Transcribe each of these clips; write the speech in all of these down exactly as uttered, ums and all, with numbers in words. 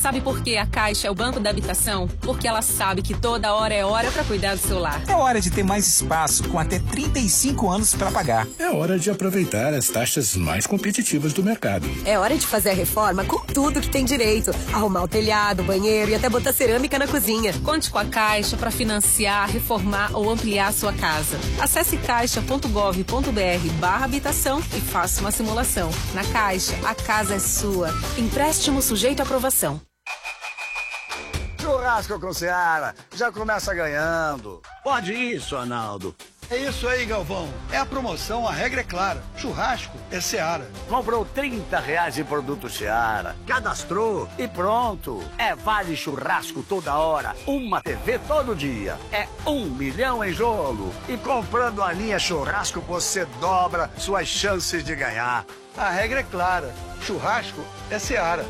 Sabe por que a Caixa é o Banco da Habitação? Porque ela sabe que toda hora é hora para cuidar do seu lar. É hora de ter mais espaço com até trinta e cinco anos para pagar. É hora de aproveitar as taxas mais competitivas do mercado. É hora de fazer a reforma com tudo que tem direito. Arrumar o telhado, o banheiro e até botar cerâmica na cozinha. Conte com a Caixa para financiar, reformar ou ampliar a sua casa. Acesse caixa ponto gov ponto br barra habitação e faça uma simulação. Na Caixa, a casa é sua. Empréstimo sujeito à aprovação. Churrasco com Seara, já começa ganhando. Pode isso, Arnaldo. É isso aí, Galvão. É a promoção, a regra é clara. Churrasco é Seara. Comprou trinta reais em produto Seara. Cadastrou e pronto. É vale churrasco toda hora. Uma T V todo dia. É um milhão em jogo. E comprando a linha churrasco, você dobra suas chances de ganhar. A regra é clara. Churrasco é Seara.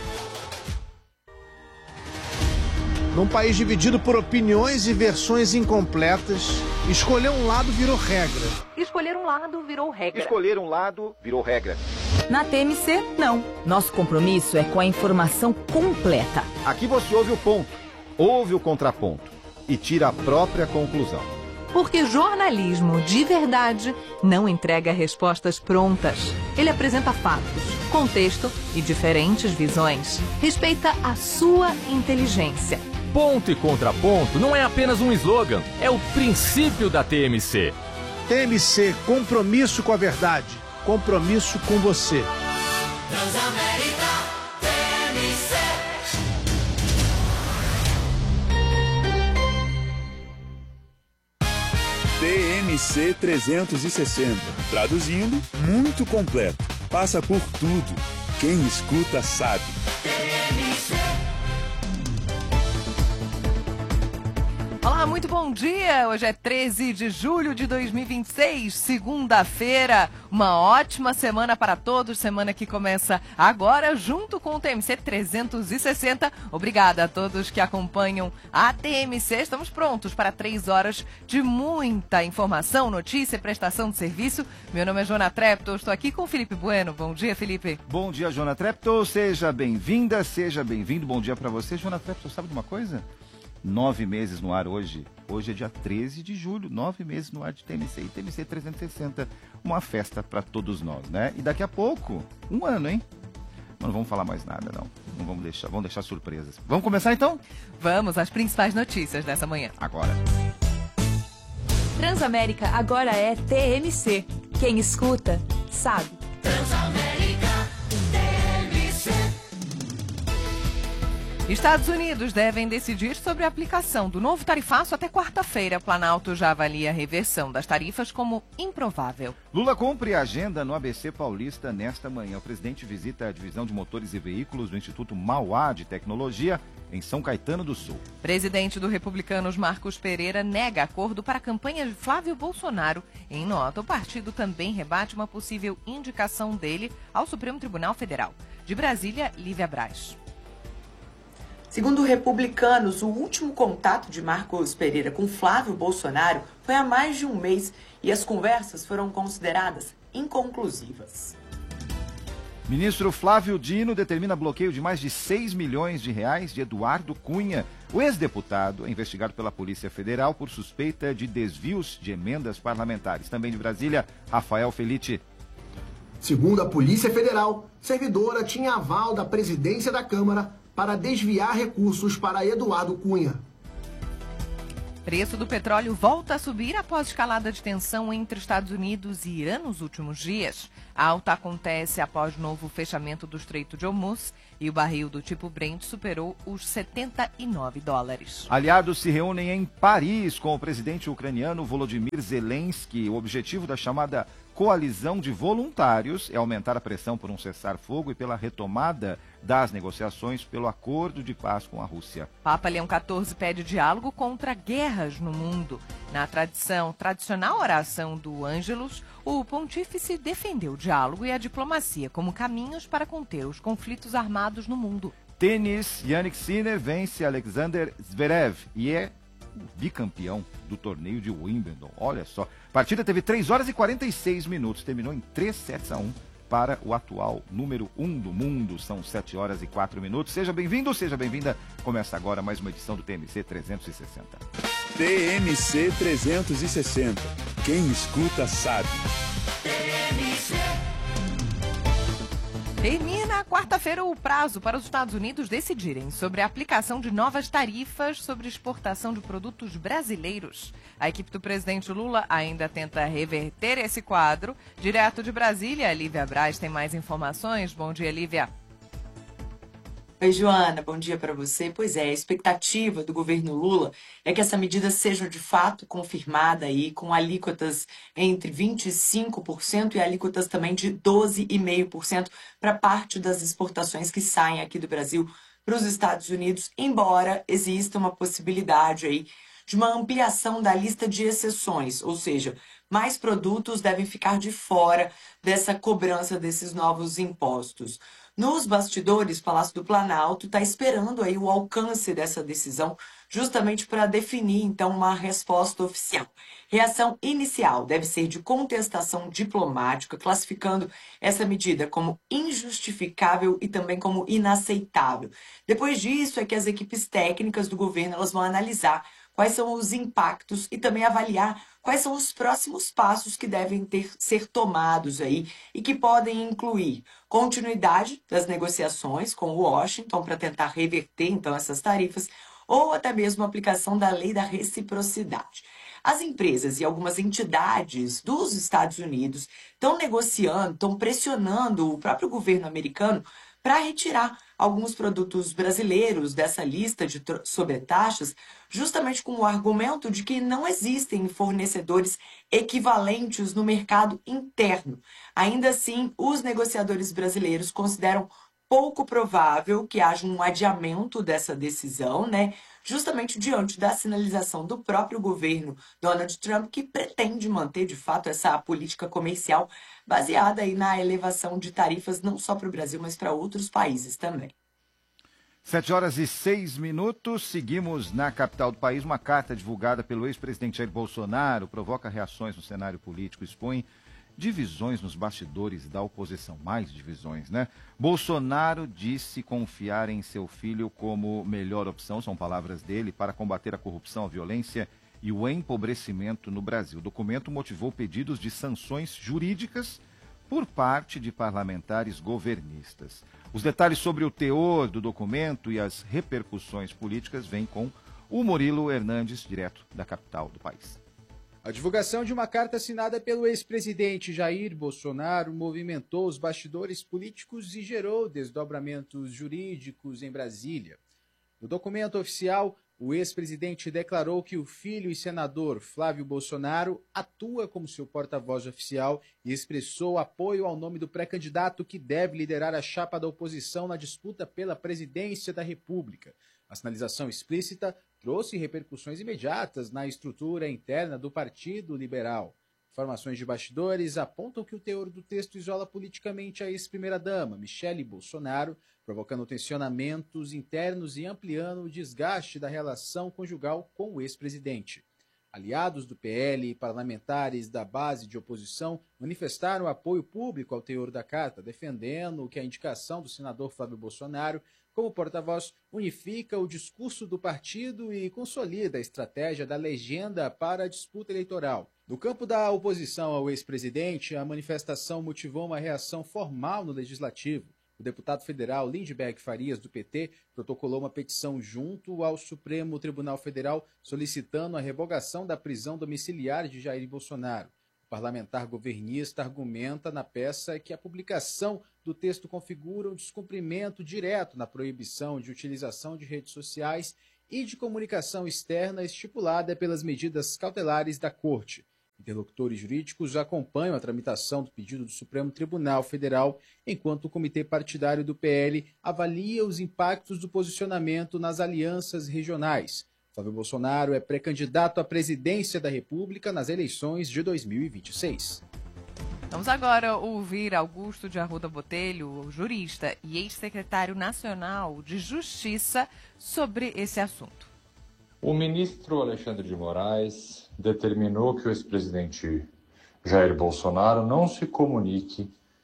Num país dividido por opiniões e versões incompletas, escolher um lado virou regra. Escolher um lado virou regra. Escolher um lado virou regra. Na T M C, não. Nosso compromisso é com a informação completa. Aqui você ouve o ponto, ouve o contraponto e tira a própria conclusão. Porque jornalismo de verdade não entrega respostas prontas. Ele apresenta fatos, contexto e diferentes visões. Respeita a sua inteligência. Ponto e contraponto não é apenas um slogan, é o princípio da T M C. T M C, compromisso com a verdade, compromisso com você. Transamérica, T M C. T M C trezentos e sessenta, traduzindo, muito completo, passa por tudo. Quem escuta sabe. T M C. Olá, muito bom dia! Hoje é treze de julho de dois mil e vinte e seis, segunda-feira. Uma ótima semana para todos, semana que começa agora junto com o T M C trezentos e sessenta. Obrigada a todos que acompanham a T M C. Estamos prontos para três horas de muita informação, notícia e prestação de serviço. Meu nome é Jona Trepto, estou aqui com o Felipe Bueno. Bom dia, Felipe. Bom dia, Jona Trepto. Seja bem-vinda, seja bem-vindo. Bom dia para você. Jona Trepto, sabe de uma coisa? Nove meses no ar hoje. Hoje é dia treze de julho, nove meses no ar de T M C. E T M C trezentos e sessenta, uma festa para todos nós, né? E daqui a pouco, um ano, hein? Mas não vamos falar mais nada, não. Não vamos deixar, vamos deixar surpresas. Vamos começar, então? Vamos, as principais notícias dessa manhã. Agora. Transamérica agora é T M C. Quem escuta, sabe. Transamérica, T M C. Estados Unidos devem decidir sobre a aplicação do novo tarifaço até quarta-feira. Planalto já avalia a reversão das tarifas como improvável. Lula cumpre a agenda no A B C Paulista nesta manhã. O presidente visita a divisão de motores e veículos do Instituto Mauá de Tecnologia em São Caetano do Sul. Presidente do Republicanos, Marcos Pereira, nega acordo para a campanha de Flávio Bolsonaro. Em nota, o partido também rebate uma possível indicação dele ao Supremo Tribunal Federal. De Brasília, Lívia Braz. Segundo Republicanos, o último contato de Marcos Pereira com Flávio Bolsonaro foi há mais de um mês e as conversas foram consideradas inconclusivas. Ministro Flávio Dino determina bloqueio de mais de seis milhões de reais de Eduardo Cunha. O ex-deputado é investigado pela Polícia Federal por suspeita de desvios de emendas parlamentares. Também de Brasília, Rafael Felite. Segundo a Polícia Federal, servidora tinha aval da presidência da Câmara para desviar recursos para Eduardo Cunha. Preço do petróleo volta a subir após escalada de tensão entre Estados Unidos e Irã nos últimos dias. A alta acontece após novo fechamento do Estreito de Hormuz e o barril do tipo Brent superou os setenta e nove dólares. Aliados se reúnem em Paris com o presidente ucraniano Volodymyr Zelensky. O objetivo da chamada coalizão de voluntários é aumentar a pressão por um cessar-fogo e pela retomada das negociações pelo acordo de paz com a Rússia. Papa Leão quatorze pede diálogo contra guerras no mundo. Na tradição, tradicional oração do Ângelus, o pontífice defendeu o diálogo e a diplomacia como caminhos para conter os conflitos armados no mundo. Tênis, Jannik Sinner vence Alexander Zverev e é bicampeão do torneio de Wimbledon. Olha só, a partida teve três horas e quarenta e seis minutos, terminou em três sets a um para o atual número um do mundo. São sete horas e quatro minutos. Seja bem-vindo, seja bem-vinda. Começa agora mais uma edição do T M C trezentos e sessenta. T M C trezentos e sessenta. Quem escuta sabe. Termina quarta-feira o prazo para os Estados Unidos decidirem sobre a aplicação de novas tarifas sobre exportação de produtos brasileiros. A equipe do presidente Lula ainda tenta reverter esse quadro. Direto de Brasília, Lívia Braz tem mais informações. Bom dia, Lívia. Oi, Joana, bom dia para você. Pois é, a expectativa do governo Lula é que essa medida seja de fato confirmada aí com alíquotas entre vinte e cinco por cento e alíquotas também de doze vírgula cinco por cento para parte das exportações que saem aqui do Brasil para os Estados Unidos, embora exista uma possibilidade aí de uma ampliação da lista de exceções, ou seja, mais produtos devem ficar de fora dessa cobrança desses novos impostos. Nos bastidores, o Palácio do Planalto está esperando aí o alcance dessa decisão, justamente para definir, então, uma resposta oficial. Reação inicial deve ser de contestação diplomática, classificando essa medida como injustificável e também como inaceitável. Depois disso é que as equipes técnicas do governo elas vão analisar quais são os impactos e também avaliar quais são os próximos passos que devem ter, ser tomados aí e que podem incluir continuidade das negociações com Washington para tentar reverter, então, essas tarifas ou até mesmo a aplicação da lei da reciprocidade. As empresas e algumas entidades dos Estados Unidos estão negociando, estão pressionando o próprio governo americano para retirar alguns produtos brasileiros dessa lista de sobretaxas, justamente com o argumento de que não existem fornecedores equivalentes no mercado interno. Ainda assim, os negociadores brasileiros consideram pouco provável que haja um adiamento dessa decisão, né? Justamente diante da sinalização do próprio governo Donald Trump, que pretende manter, de fato, essa política comercial baseada aí na elevação de tarifas não só para o Brasil, mas para outros países também. Sete horas e seis minutos, seguimos na capital do país. Uma carta divulgada pelo ex-presidente Jair Bolsonaro provoca reações no cenário político, expõe divisões nos bastidores da oposição, mais divisões, né? Bolsonaro disse confiar em seu filho como melhor opção, são palavras dele, para combater a corrupção, a violência e o empobrecimento no Brasil. O documento motivou pedidos de sanções jurídicas por parte de parlamentares governistas. Os detalhes sobre o teor do documento e as repercussões políticas vêm com o Murilo Hernandes, direto da capital do país. A divulgação de uma carta assinada pelo ex-presidente Jair Bolsonaro movimentou os bastidores políticos e gerou desdobramentos jurídicos em Brasília. No documento oficial, o ex-presidente declarou que o filho e senador Flávio Bolsonaro atua como seu porta-voz oficial e expressou apoio ao nome do pré-candidato que deve liderar a chapa da oposição na disputa pela presidência da República. A sinalização explícita trouxe repercussões imediatas na estrutura interna do Partido Liberal. Informações de bastidores apontam que o teor do texto isola politicamente a ex-primeira-dama, Michele Bolsonaro, provocando tensionamentos internos e ampliando o desgaste da relação conjugal com o ex-presidente. Aliados do P L e parlamentares da base de oposição manifestaram apoio público ao teor da carta, defendendo que a indicação do senador Flávio Bolsonaro como porta-voz unifica o discurso do partido e consolida a estratégia da legenda para a disputa eleitoral. No campo da oposição ao ex-presidente, a manifestação motivou uma reação formal no Legislativo. O deputado federal Lindbergh Farias, do P T, protocolou uma petição junto ao Supremo Tribunal Federal solicitando a revogação da prisão domiciliar de Jair Bolsonaro. O parlamentar governista argumenta na peça que a publicação do texto configura um descumprimento direto na proibição de utilização de redes sociais e de comunicação externa estipulada pelas medidas cautelares da Corte. Interlocutores jurídicos acompanham a tramitação do pedido do Supremo Tribunal Federal, enquanto o Comitê Partidário do P L avalia os impactos do posicionamento nas alianças regionais. Flávio Bolsonaro é pré-candidato à presidência da República nas eleições de dois mil e vinte e seis. Vamos agora ouvir Augusto de Arruda Botelho, jurista e ex-secretário nacional de Justiça, sobre esse assunto. O ministro Alexandre de Moraes determinou que o ex-presidente Jair Bolsonaro não se comunique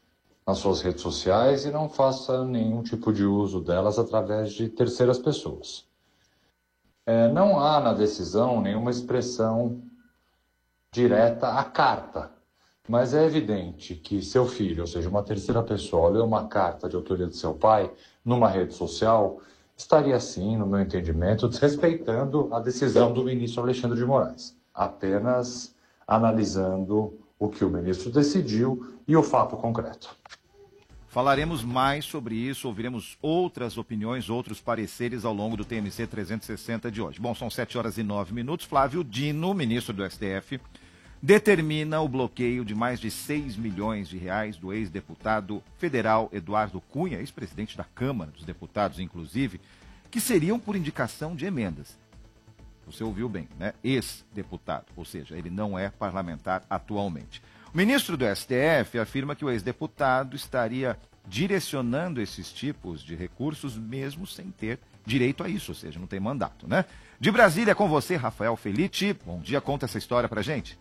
nas suas redes sociais e não faça nenhum tipo de uso delas através de terceiras pessoas. É, não há na decisão nenhuma expressão direta à carta, mas é evidente que seu filho, ou seja, uma terceira pessoa, lê uma carta de autoria de seu pai numa rede social, estaria sim, no meu entendimento, desrespeitando a decisão do ministro Alexandre de Moraes, apenas analisando o que o ministro decidiu e o fato concreto. Falaremos mais sobre isso, ouviremos outras opiniões, outros pareceres ao longo do T M C trezentos e sessenta de hoje. Bom, são sete horas e nove minutos. Flávio Dino, ministro do S T F, determina o bloqueio de mais de seis milhões de reais do ex-deputado federal Eduardo Cunha, ex-presidente da Câmara dos Deputados, inclusive, que seriam por indicação de emendas. Você ouviu bem, né? Ex-deputado, ou seja, ele não é parlamentar atualmente. O ministro do S T F afirma que o ex-deputado estaria direcionando esses tipos de recursos mesmo sem ter direito a isso, ou seja, não tem mandato, né? De Brasília, com você, Rafael Felitti. Bom dia, conta essa história pra gente.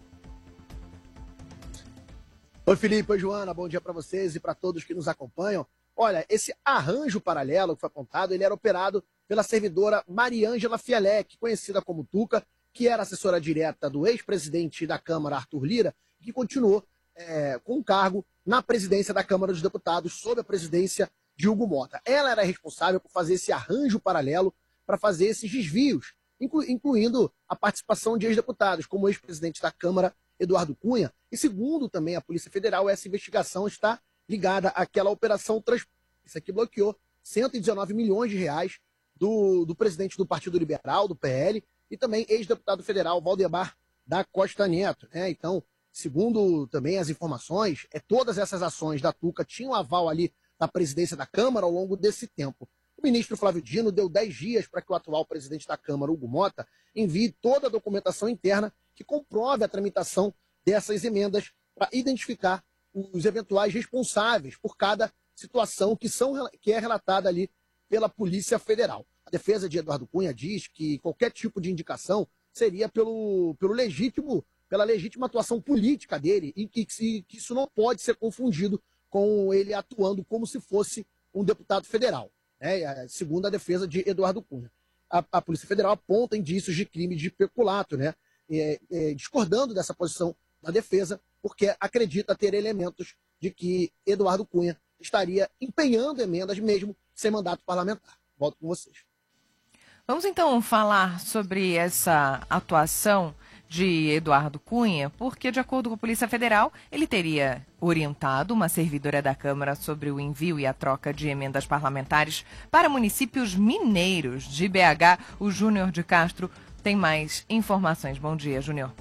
Oi, Felipe, oi, Joana, bom dia para vocês e para todos que nos acompanham. Olha, esse arranjo paralelo que foi apontado, ele era operado pela servidora Mariângela Fielec, conhecida como Tuca, que era assessora direta do ex-presidente da Câmara, Arthur Lira, que continuou é, com o cargo na presidência da Câmara dos Deputados, sob a presidência de Hugo Mota. Ela era responsável por fazer esse arranjo paralelo para fazer esses desvios, inclu incluindo a participação de ex-deputados, como o ex-presidente da Câmara, Eduardo Cunha. E segundo também a Polícia Federal, essa investigação está ligada àquela operação Transparência, que bloqueou cento e dezenove milhões de reais do, do presidente do Partido Liberal, do P L, e também ex-deputado federal Valdemar da Costa Neto, né? Então, segundo também as informações, é, todas essas ações da Tuca tinham aval ali da presidência da Câmara ao longo desse tempo. O ministro Flávio Dino deu dez dias para que o atual presidente da Câmara, Hugo Mota, envie toda a documentação interna que comprove a tramitação dessas emendas para identificar os eventuais responsáveis por cada situação que, são, que é relatada ali pela Polícia Federal. A defesa de Eduardo Cunha diz que qualquer tipo de indicação seria pelo, pelo legítimo, pela legítima atuação política dele e que, que isso não pode ser confundido com ele atuando como se fosse um deputado federal, né? Segundo a defesa de Eduardo Cunha. A, a Polícia Federal aponta indícios de crime de peculato, né? É, é, discordando dessa posição da defesa, porque acredita ter elementos de que Eduardo Cunha estaria empenhando emendas mesmo sem mandato parlamentar. Volto com vocês. Vamos então falar sobre essa atuação de Eduardo Cunha, porque, de acordo com a Polícia Federal, ele teria orientado uma servidora da Câmara sobre o envio e a troca de emendas parlamentares para municípios mineiros de B H. O Júnior de Castro tem mais informações. Bom dia, Júnior.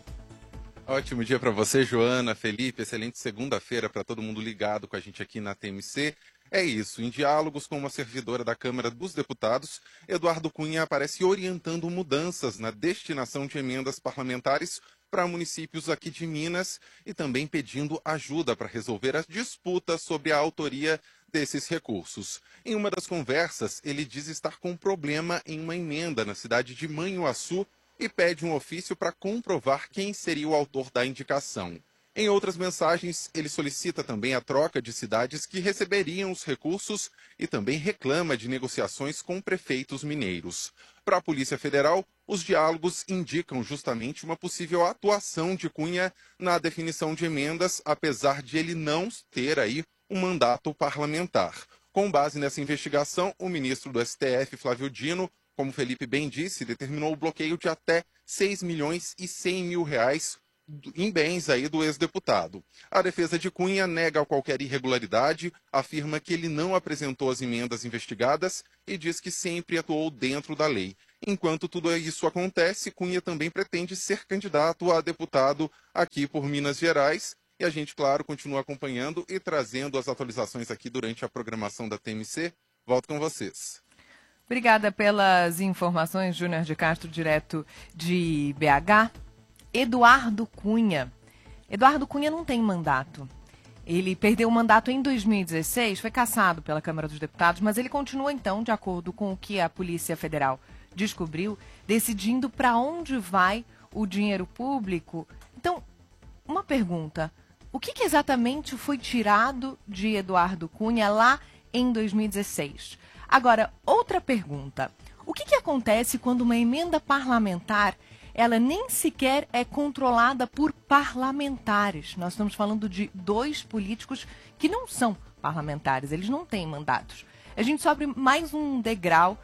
Ótimo dia para você, Joana, Felipe. Excelente segunda-feira para todo mundo ligado com a gente aqui na T M C. É isso, em diálogos com uma servidora da Câmara dos Deputados, Eduardo Cunha aparece orientando mudanças na destinação de emendas parlamentares para municípios aqui de Minas e também pedindo ajuda para resolver as disputas sobre a autoria desses recursos. Em uma das conversas, ele diz estar com um problema em uma emenda na cidade de Manhuaçu e pede um ofício para comprovar quem seria o autor da indicação. Em outras mensagens, ele solicita também a troca de cidades que receberiam os recursos e também reclama de negociações com prefeitos mineiros. Para a Polícia Federal, os diálogos indicam justamente uma possível atuação de Cunha na definição de emendas, apesar de ele não ter aí um mandato parlamentar. Com base nessa investigação, o ministro do S T F, Flávio Dino, como o Felipe bem disse, determinou o bloqueio de até seis milhões e cem mil reais em bens aí do ex-deputado. A defesa de Cunha nega qualquer irregularidade, afirma que ele não apresentou as emendas investigadas e diz que sempre atuou dentro da lei. Enquanto tudo isso acontece, Cunha também pretende ser candidato a deputado aqui por Minas Gerais. E a gente, claro, continua acompanhando e trazendo as atualizações aqui durante a programação da T M C. Volto com vocês. Obrigada pelas informações, Júnior de Castro, direto de B H. Eduardo Cunha. Eduardo Cunha não tem mandato. Ele perdeu o mandato em dois mil e dezesseis, foi cassado pela Câmara dos Deputados, mas ele continua, então, de acordo com o que a Polícia Federal descobriu, decidindo para onde vai o dinheiro público. Então, uma pergunta. o que, que exatamente foi tirado de Eduardo Cunha lá em dois mil e dezesseis? Agora, outra pergunta. O que, que acontece quando uma emenda parlamentar, ela nem sequer é controlada por parlamentares? Nós estamos falando de dois políticos que não são parlamentares, eles não têm mandatos. A gente sobe mais um degrau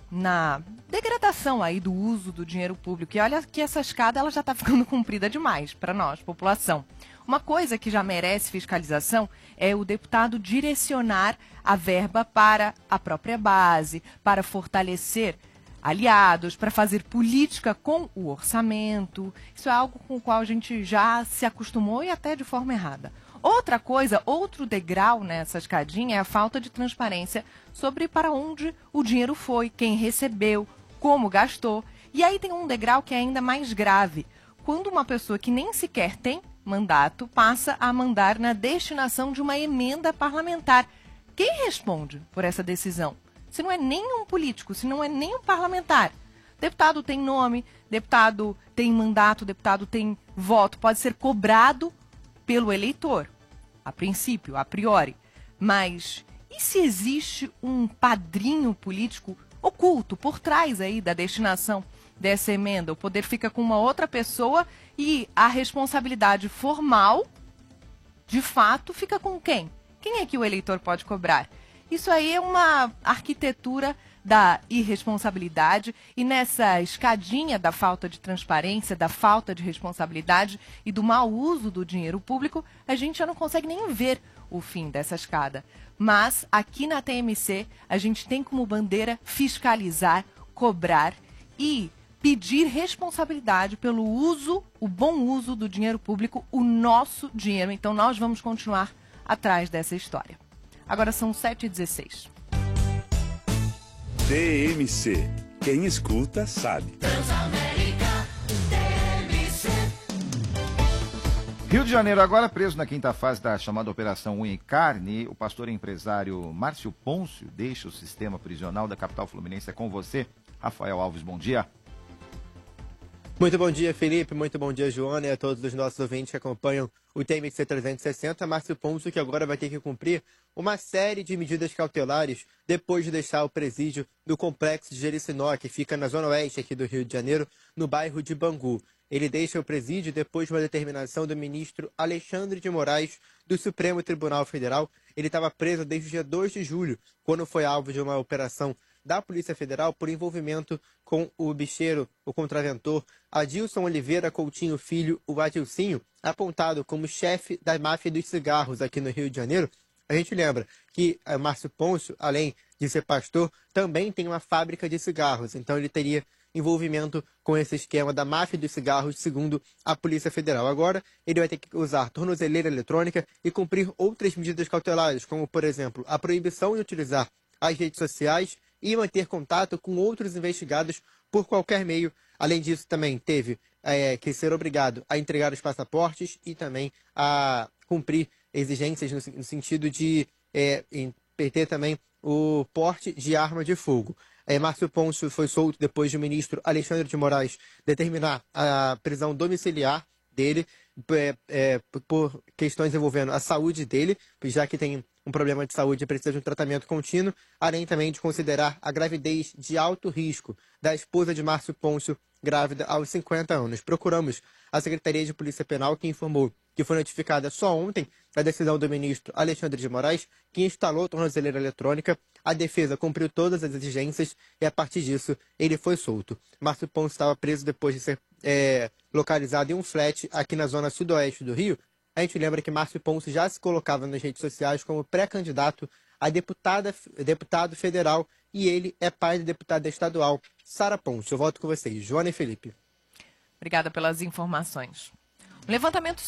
na degradação aí do uso do dinheiro público. E olha que essa escada ela já está ficando comprida demais para nós, população. Uma coisa que já merece fiscalização é o deputado direcionar a verba para a própria base, para fortalecer aliados, para fazer política com o orçamento. Isso é algo com o qual a gente já se acostumou e até de forma errada. Outra coisa, outro degrau nessa escadinha é a falta de transparência sobre para onde o dinheiro foi, quem recebeu, como gastou. E aí tem um degrau que é ainda mais grave. Quando uma pessoa que nem sequer tem mandato passa a mandar na destinação de uma emenda parlamentar. Quem responde por essa decisão? Se não é nem um político, se não é nem um parlamentar. Deputado tem nome, deputado tem mandato, deputado tem voto, pode ser cobrado pelo eleitor, a princípio, a priori. Mas e se existe um padrinho político oculto por trás aí da destinação dessa emenda? O poder fica com uma outra pessoa e a responsabilidade formal, de fato, fica com quem? Quem é que o eleitor pode cobrar? Isso aí é uma arquitetura da irresponsabilidade, e nessa escadinha da falta de transparência, da falta de responsabilidade e do mau uso do dinheiro público, a gente já não consegue nem ver o fim dessa escada. Mas aqui na T M C a gente tem como bandeira fiscalizar, cobrar e pedir responsabilidade pelo uso, o bom uso do dinheiro público, o nosso dinheiro. Então nós vamos continuar atrás dessa história. Agora são sete e dezesseis. T M C. Quem escuta, sabe. Transamérica, T M C. Rio de Janeiro, agora preso na quinta fase da chamada Operação Unha e Carne, o pastor e empresário Márcio Pôncio deixa o sistema prisional da capital fluminense. É com você, Rafael Alves, bom dia. Muito bom dia, Felipe. Muito bom dia, Joana, e a todos os nossos ouvintes que acompanham o T M C trezentos e sessenta. Márcio Pôncio, que agora vai ter que cumprir uma série de medidas cautelares depois de deixar o presídio do Complexo de Jericinó, que fica na zona oeste aqui do Rio de Janeiro, no bairro de Bangu. Ele deixa o presídio depois de uma determinação do ministro Alexandre de Moraes, do Supremo Tribunal Federal. Ele estava preso desde o dia dois de julho, quando foi alvo de uma operação da Polícia Federal por envolvimento com o bicheiro, o contraventor Adilson Oliveira Coutinho Filho, o Adilcinho, apontado como chefe da máfia dos cigarros aqui no Rio de Janeiro. A gente lembra que uh, Márcio Pôncio, além de ser pastor, também tem uma fábrica de cigarros, então ele teria envolvimento com esse esquema da máfia dos cigarros, segundo a Polícia Federal. Agora, ele vai ter que usar tornozeleira eletrônica e cumprir outras medidas cautelares, como, por exemplo, a proibição de utilizar as redes sociais e manter contato com outros investigados por qualquer meio. Além disso, também teve é, que ser obrigado a entregar os passaportes e também a cumprir exigências no, no sentido de é, ter também o porte de arma de fogo. É, Márcio Pôncio foi solto depois de o ministro Alexandre de Moraes determinar a prisão domiciliar dele é, é, por questões envolvendo a saúde dele, já que tem um problema de saúde e precisa de um tratamento contínuo, além também de considerar a gravidez de alto risco da esposa de Márcio Pôncio, grávida aos cinquenta anos. Procuramos a Secretaria de Polícia Penal, que informou que foi notificada só ontem da decisão do ministro Alexandre de Moraes, que instalou a tornozeleira eletrônica. A defesa cumpriu todas as exigências e, a partir disso, ele foi solto. Márcio Pôncio estava preso depois de ser é, localizado em um flat aqui na zona sudoeste do Rio. A gente lembra que Márcio Pôncio já se colocava nas redes sociais como pré-candidato a deputada, deputado federal, e ele é pai da deputada estadual Sara Pôncio. Eu volto com vocês, Joana e Felipe. Obrigada pelas informações. O levantamento